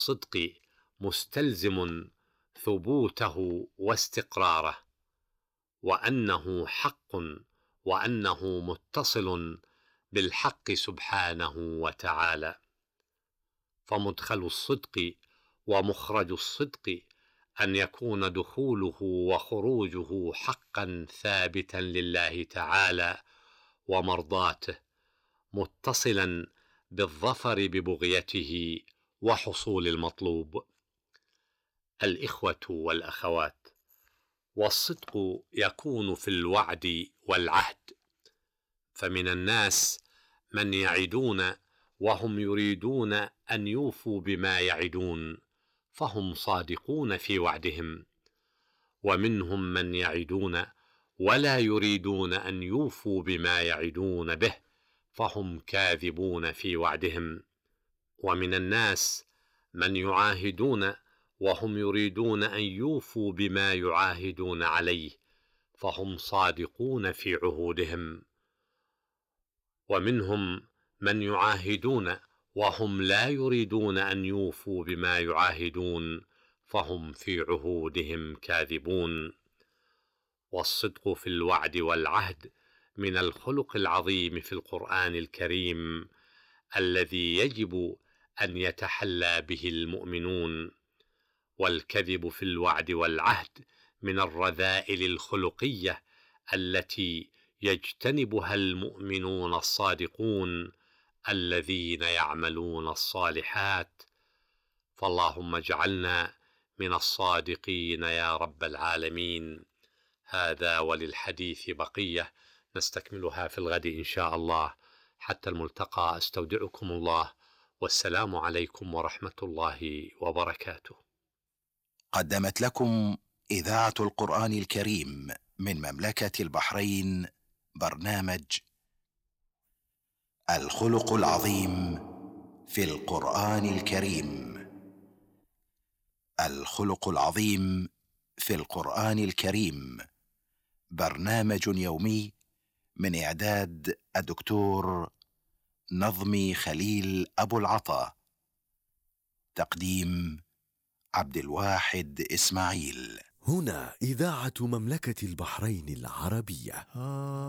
الصدق مستلزم ثبوته واستقراره، وأنه حق، وأنه متصل بالحق سبحانه وتعالى. فمدخل الصدق ومخرج الصدق أن يكون دخوله وخروجه حقا ثابتا لله تعالى ومرضاته، متصلا بالظفر ببغيته وحصول المطلوب. الإخوة والأخوات، والصدق يكون في الوعد والعهد، فمن الناس من يعدون وهم يريدون أن يوفوا بما يعدون، فهم صادقون في وعدهم، ومنهم من يعدون ولا يريدون أن يوفوا بما يعدون به، فهم كاذبون في وعدهم. ومن الناس من يعاهدون وهم يريدون أن يوفوا بما يعاهدون عليه، فهم صادقون في عهودهم. ومنهم من يعاهدون وهم لا يريدون أن يوفوا بما يعاهدون، فهم في عهودهم كاذبون. والصدق في الوعد والعهد من الخلق العظيم في القرآن الكريم الذي يجب أن يتحلى به المؤمنون، والكذب في الوعد والعهد من الرذائل الخلقية التي يجتنبها المؤمنون الصادقون الذين يعملون الصالحات. فاللهم اجعلنا من الصادقين يا رب العالمين. هذا وللحديث بقية، نستكملها في الغد إن شاء الله. حتى الملتقى، أستودعكم الله، والسلام عليكم ورحمة الله وبركاته. قدمت لكم إذاعة القرآن الكريم من مملكة البحرين برنامج الخلق العظيم في القرآن الكريم. الخلق العظيم في القرآن الكريم برنامج يومي من إعداد الدكتور نظمي خليل أبو العطا، تقديم عبد الواحد إسماعيل. هنا إذاعة مملكة البحرين العربية.